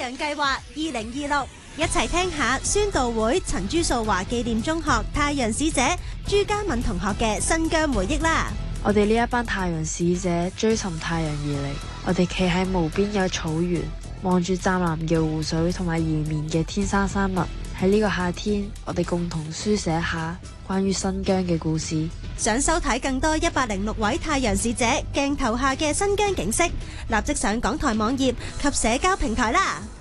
陽計劃2026，一齊聽下宣道會陳朱素華紀念中學太陽使者朱嘉敏同學嘅新疆回憶啦。 我哋呢一班太陽使者追尋太陽而嚟，我哋企喺無邊嘅草原，望住湛藍嘅湖水同埋延綿嘅天山山脈。喺呢個夏天，我哋共同書寫下關於新疆嘅故事。 想收睇更多106位太陽使者鏡頭下嘅新疆景色，立即上港台網頁及社交平台啦。